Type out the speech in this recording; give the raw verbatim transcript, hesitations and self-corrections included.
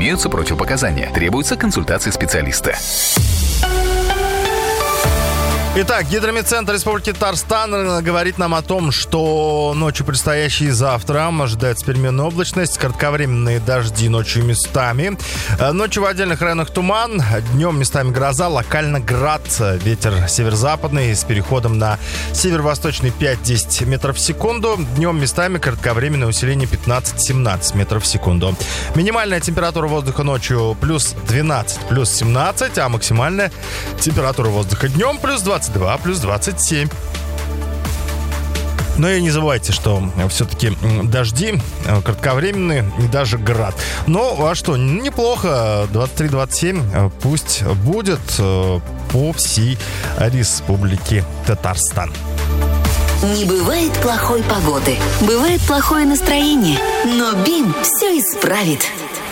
Имеются противопоказания. Требуется консультация специалиста. Итак, Гидромедцентр Республики Татарстан говорит нам о том, что ночью предстоящей завтра ожидается переменная облачность, кратковременные дожди ночью местами. Ночью в отдельных районах туман, днем местами гроза, локально град. Ветер северо-западный с переходом на северо-восточный пять-десять метров в секунду. Днем местами кратковременное усиление пятнадцать-семнадцать метров в секунду. Минимальная температура воздуха ночью плюс двенадцать, плюс семнадцать, а максимальная температура воздуха днем плюс двадцать два, плюс двадцать семь. Но и не забывайте, что все-таки дожди кратковременные и даже град. Ну, а что, неплохо. двадцать три двадцать семь пусть будет по всей Республике Татарстан. Не бывает плохой погоды. Бывает плохое настроение. Но БИМ все исправит.